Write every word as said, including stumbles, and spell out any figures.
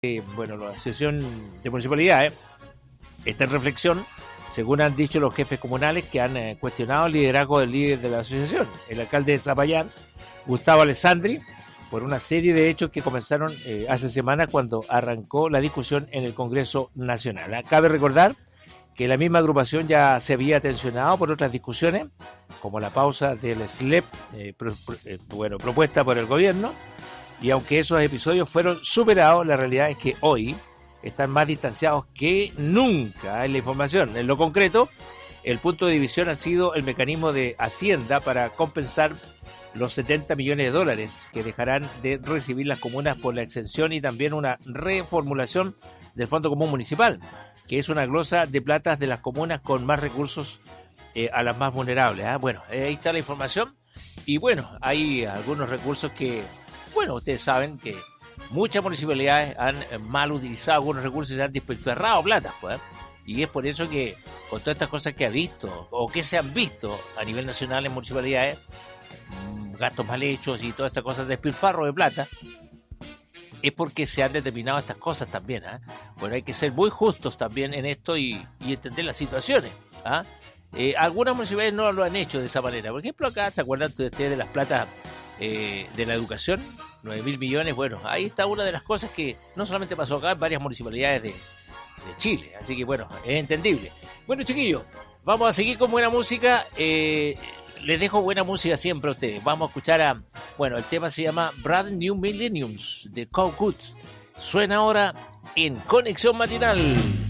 Eh, bueno, la Asociación de Municipalidades está en reflexión, según han dicho los jefes comunales que han eh, cuestionado el liderazgo del líder de la asociación, el alcalde de Zapallar, Gustavo Alessandri, por una serie de hechos que comenzaron eh, hace semanas cuando arrancó la discusión en el Congreso Nacional. Cabe recordar que la misma agrupación ya se había tensionado por otras discusiones, como la pausa del S L E P, eh, pro, pro, eh, bueno, propuesta por el gobierno, y aunque esos episodios fueron superados, la realidad es que hoy están más distanciados que nunca en la información. En lo concreto, el punto de división ha sido el mecanismo de Hacienda para compensar los setenta millones de dólares que dejarán de recibir las comunas por la exención y también una reformulación del Fondo Común Municipal, que es una glosa de platas de las comunas con más recursos eh, a las más vulnerables. ¿eh? Bueno, eh, ahí está la información y bueno, hay algunos recursos que, bueno, ustedes saben que muchas municipalidades han mal utilizado algunos recursos y se han despilfarrado plata, pues, ¿eh? Y es por eso que con todas estas cosas que ha visto o que se han visto a nivel nacional en municipalidades, gastos mal hechos y todas estas cosas de despilfarro de plata, es porque se han determinado estas cosas también. ¿eh? Bueno, hay que ser muy justos también en esto y, y entender las situaciones. ¿eh? Eh, algunas municipalidades no lo han hecho de esa manera. Por ejemplo, acá, ¿se acuerdan ustedes de las platas eh, de la educación? nueve mil millones. Bueno, ahí está una de las cosas que no solamente pasó acá, en varias municipalidades de, de Chile. Así que, bueno, es entendible. Bueno, chiquillos, vamos a seguir con buena música. Eh, les dejo buena música siempre a ustedes. Vamos a escuchar a... Bueno, el tema se llama Brand New Millenniums de Cow Goods. Suena ahora en Conexión Matinal.